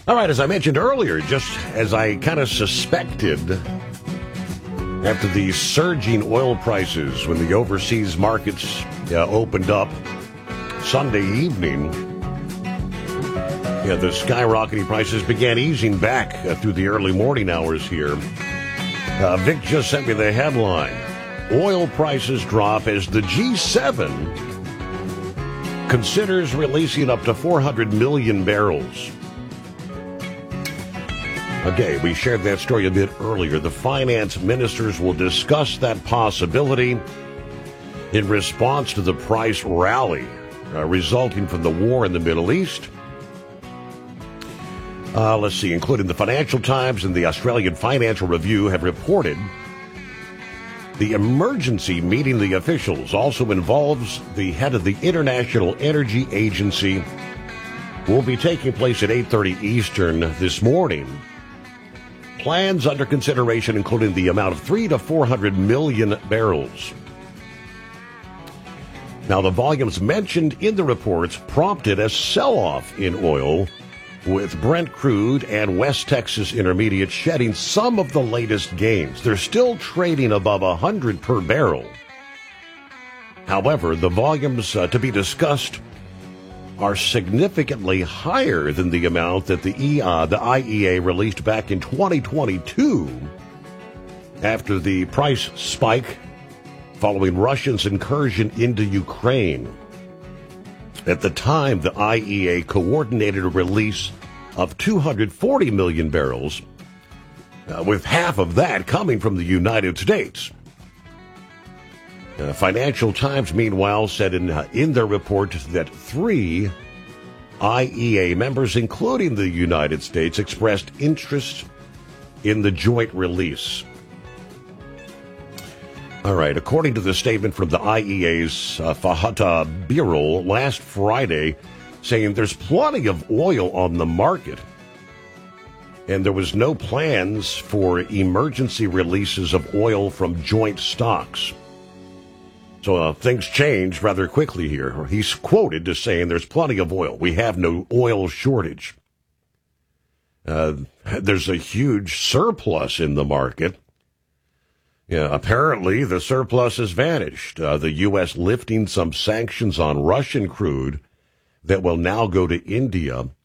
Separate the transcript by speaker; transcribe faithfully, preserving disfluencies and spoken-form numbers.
Speaker 1: All right, as I mentioned earlier, just as I kind of suspected, after the surging oil prices when the overseas markets uh, opened up Sunday evening, yeah, the skyrocketing prices began easing back uh, through the early morning hours here. Uh, Vic just sent me the headline. Oil prices drop as the G seven considers releasing up to four hundred million barrels. Okay, we shared that story a bit earlier. The finance ministers will discuss that possibility in response to the price rally uh, resulting from the war in the Middle East. Uh, let's see, including the Financial Times and the Australian Financial Review have reported the emergency meeting the officials also involves the head of the International Energy Agency. Will be taking place at eight thirty Eastern this morning. Plans under consideration including the amount of three to four hundred million barrels. Now, the volumes mentioned in the reports prompted a sell-off in oil, with Brent crude and West Texas Intermediate shedding some of the latest gains. They're still trading above one hundred per barrel. However, the volumes uh, to be discussed are significantly higher than the amount that the, E A, the I E A released back in twenty twenty-two after the price spike following Russia's incursion into Ukraine. At the time, the I E A coordinated a release of two hundred forty million barrels, uh, with half of that coming from the United States. Uh, Financial Times, meanwhile, said in, uh, in their report that three I E A members, including the United States, expressed interest in the joint release. All right, according to the statement from the I E A's uh, Fatih Birol last Friday, saying there's plenty of oil on the market, and there was no plans for emergency releases of oil from joint stocks. So uh, things changed rather quickly here. He's quoted as saying there's plenty of oil. We have no oil shortage. Uh, there's a huge surplus in the market. Yeah, apparently the surplus has vanished. Uh, the U S lifting some sanctions on Russian crude that will now go to India.